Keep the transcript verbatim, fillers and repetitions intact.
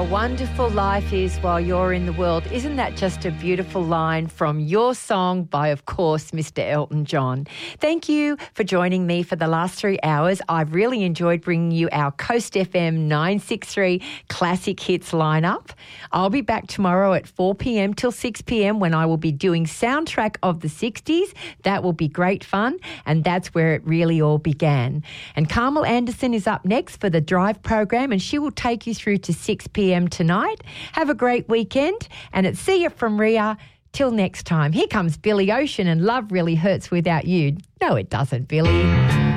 How wonderful life is while you're in the world. Isn't that just a beautiful line from your song by, of course, Mister Elton John? Thank you for joining me for the last three hours. I've really enjoyed bringing you our Coast F M nine sixty-three Classic Hits lineup. I'll be back tomorrow at four p.m. till six p.m. when I will be doing Soundtrack of the sixties. That will be great fun, and that's where it really all began. And Carmel Anderson is up next for the Drive program, and she will take you through to six p.m. tonight. Have a great weekend, and it's see you from Ria. Till next time. Here comes Billy Ocean and Love Really Hurts Without You. No, it doesn't, Billy.